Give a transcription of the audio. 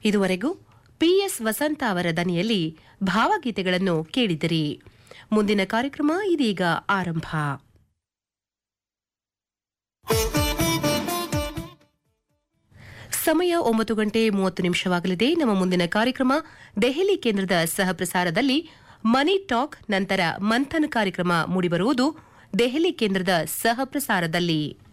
ಇದುವರೆಗೂ ಪಿಎಸ್ ವಸಂತ ಅವರ ದನಿಯಲ್ಲಿ ಭಾವಗೀತೆಗಳನ್ನು ಕೇಳಿದಿರಿ. ಮುಂದಿನ ಕಾರ್ಯಕ್ರಮ ಇದೀಗ ಆರಂಭ. ಸಮಯ 9:30 ನಮ್ಮ ಮುಂದಿನ ಕಾರ್ಯಕ್ರಮ ದೆಹಲಿ ಕೇಂದ್ರದ ಸಹಪ್ರಸಾರದಲ್ಲಿ ಮನಿ ಟಾಕ್, ನಂತರ ಮಂಥನ್ ಕಾರ್ಯಕ್ರಮ ಮೂಡಿಬರುವುದು ದೆಹಲಿ ಕೇಂದ್ರದ ಸಹಪ್ರಸಾರದಲ್ಲಿ.